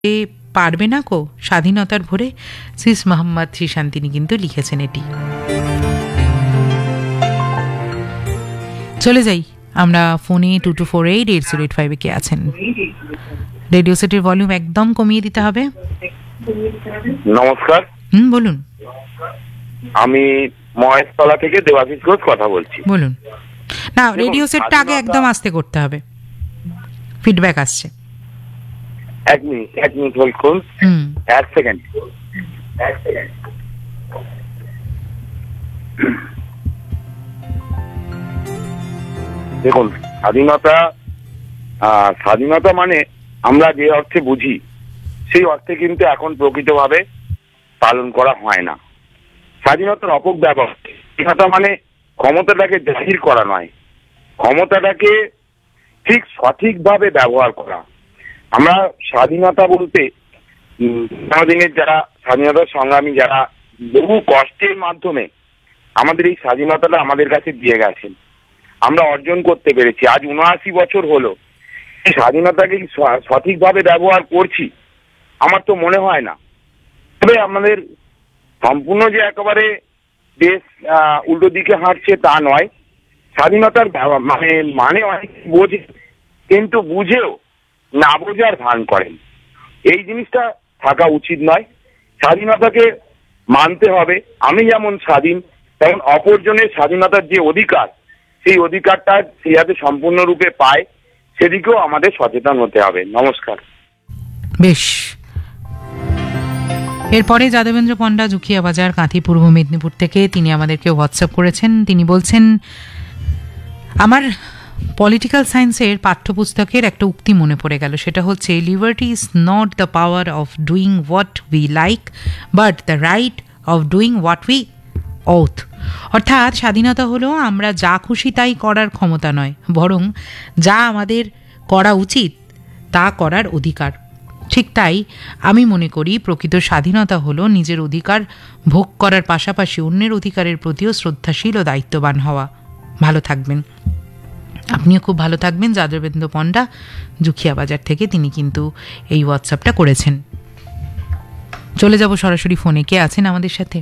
পারবে না কো স্বাধীনতার ভোরে, সিস মোহাম্মদ শ্রীশান তিনি কিন্তু লিখেছেন এটি। চলে যাই আমরা ফোনে 22488085 কে আছেন। রেডিও সেটের ভলিউম একদম কমিয়ে দিতে হবে। নমস্কার। বলুন। আমি মহেশতলা থেকে দেবাশিস ঘোষ কথা বলছি। বলুন। না, রেডিও সেটটা আগে একদম আস্তে করতে হবে, ফিডব্যাক আসছে। এক মিনিট হোল্ড করুন। এক সেকেন্ড। দেখুন, স্বাধীনতা মানে আমরা যে অর্থে বুঝি সেই অর্থে কিন্তু এখন প্রকৃতভাবে পালন করা হয় না। স্বাধীনতার অপব্যবহার। স্বাধীনতা মানে ক্ষমতাটাকে জাহির করা নয়, ক্ষমতাটাকে ঠিক সঠিকভাবে ব্যবহার করা। আমরা স্বাধীনতা বলতে দিনের যারা স্বাধীনতা সংগ্রামী, যারা বহু কষ্টের মাধ্যমে আমাদের এই স্বাধীনতাটা আমাদের কাছে দিয়ে গেছেন, আমরা অর্জন করতে পেরেছি। আজ ৭৯ বছর হলো এই স্বাধীনতাকে সঠিকভাবে ব্যবহার করছি আমার তো মনে হয় না। তবে আমাদের সম্পূর্ণ যে একেবারে দেশ উল্টো দিকে হাঁটছে তা নয়। স্বাধীনতার মানে অনেক বোঝে, কিন্তু বুঝেও না বোঝার ভান করেন। এই জিনিসটা থাকা উচিত নয়। স্বাধীনতাকে মানতে হবে। আমি যেমন স্বাধীন, তেমন অপরজনের স্বাধীনতার যে অধিকার, সেই অধিকারটা সে যাতে সম্পূর্ণরূপে পায় সেদিকেও আমাদের সচেতন হতে হবে। নমস্কার। বেশ, এরপরে যাদবেন্দ্র পণ্ডা, জুখিয়া বাজার, কাঁথি, পূর্ব মেদিনীপুর থেকে তিনি আমাদেরকে হোয়াটসঅ্যাপ করেছেন। তিনি বলছেন, আমার পলিটিক্যাল সায়েন্সের পাঠ্যপুস্তকের একটা উক্তি মনে পড়ে গেল। সেটা হচ্ছে, liberty is not the power of doing what we like, but the right of doing what we oath. অর্থাৎ স্বাধীনতা হলো আমরা যা খুশি তাই করার ক্ষমতা নয়, বরং যা আমাদের করা উচিত তা করার অধিকার। ঠিক তাই আমি মনে করি প্রকৃত স্বাধীনতা হলো নিজের অধিকার ভোগ করার পাশাপাশি অন্যের অধিকারের প্রতিও শ্রদ্ধাশীল ও দায়িত্ববান হওয়া। ভালো থাকবেন। আপনিও খুব ভালো থাকবেন। যাদবেন্দ্র পণ্ডা, জুখিয়া বাজার থেকে তিনি কিন্তু এই হোয়াটসঅ্যাপটা করেছেন। চলে যাব সরাসরি ফোনে। কে আছেন আমাদের সাথে?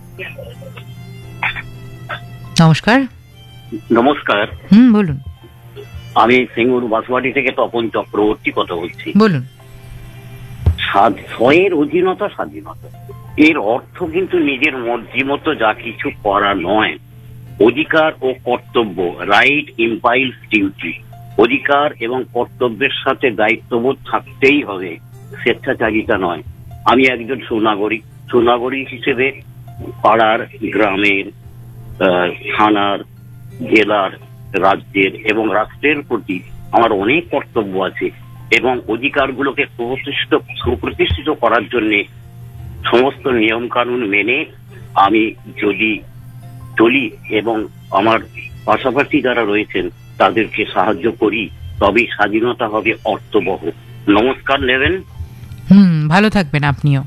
নমস্কার। নমস্কার। বলুন। আমি সিঙ্গুর বাসবাড়ি থেকে তপন চক্রবর্তী কথা বলছি। বলুন। স্বয়ের অধীনতা স্বাধীনতা, এর অর্থ কিন্তু নিজের মর্জি মতো যা কিছু করা নয়। অধিকার ও কর্তব্য, রাইট ইম্পাইলস ডিউটি। অধিকার এবং কর্তব্যের সাথে দায়িত্ববোধ থাকতেই হবে, স্বেচ্ছাচারিতা নয়। আমি একজন সুনাগরিক হিসেবে পাড়ার, গ্রামের, থানার, জেলার, রাজ্যের এবং রাষ্ট্রের প্রতি আমার অনেক কর্তব্য আছে এবং অধিকারগুলোকে সুপ্রতিষ্ঠিত করার জন্য সমস্ত নিয়ম কানুন মেনে আমি যদি চলি এবং আমার পাশাপাশি যারা রয়েছেন তাদেরকে সাহায্য করি, তবেই স্বাধীনতা হবে অর্থবহ। নমস্কার নেবেন। ভালো থাকবেন আপনিও।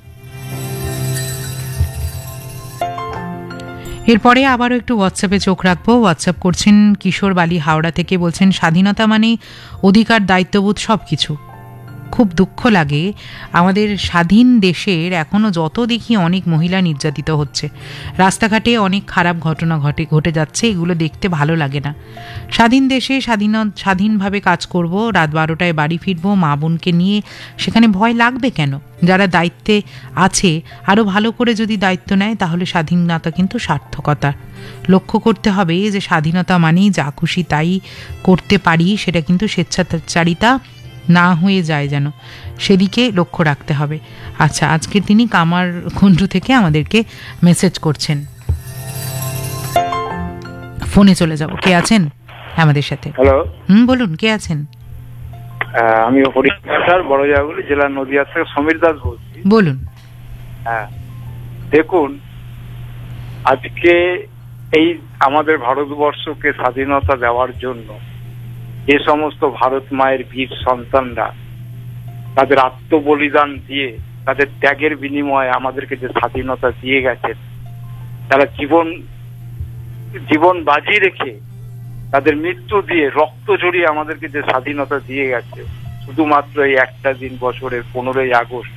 এরপরে আবারও একটু হোয়াটসঅ্যাপে চোখ রাখবো। হোয়াটসঅ্যাপ করছেন কিশোর বালি, হাওড়া থেকে। বলছেন, স্বাধীনতা মানে অধিকার, দায়িত্ববোধ সব কিছু। খুব দুঃখ লাগে আমাদের স্বাধীন দেশের এখনও যত দেখি অনেক মহিলা নির্যাতিত হচ্ছে, রাস্তাঘাটে অনেক খারাপ ঘটনা ঘটে যাচ্ছে, এগুলো দেখতে ভালো লাগে না। স্বাধীন দেশে স্বাধীনভাবে কাজ করব, রাত 12টায় বাড়ি ফিরবো মা বোনকে নিয়ে, সেখানে ভয় লাগবে কেন? যারা দায়িত্বে আছে আরও ভালো করে যদি দায়িত্ব নেয় তাহলে স্বাধীনতা কিন্তু সার্থকতা। লক্ষ্য করতে হবে যে স্বাধীনতা মানেই যা খুশি তাই করতে পারি, সেটা কিন্তু স্বেচ্ছাচারিতা না হয়ে যায় যেন, সেদিকে লক্ষ্য রাখতে হবে। আচ্ছা, আজকে তিনি কামারকুণ্ডু থেকে আমাদেরকে মেসেজ করছেন। ফোনে চলে যাব। কে আছেন আমাদের সাথে? হ্যালো। বলুন, কে আছেন? আমি হরিদ্বার বড়জাগুলি জেলার নদিয়া থেকে সমীর দাস বলছি। বলুন। দেখুন, আজকে এই আমাদের ভারতবর্ষকে স্বাধীনতা দেওয়ার জন্য যে সমস্ত ভারত মায়ের বীর সন্তানরা তাদের আত্মবলিদান দিয়ে, তাদের ত্যাগের বিনিময়ে আমাদেরকে যে স্বাধীনতা দিয়ে গেছেন, তারা জীবন বাজি রেখে তাদের মৃত্যু দিয়ে, রক্ত জড়িয়ে আমাদেরকে যে স্বাধীনতা দিয়ে গেছে, শুধুমাত্র এই একটা দিন বছরের 15ই আগস্ট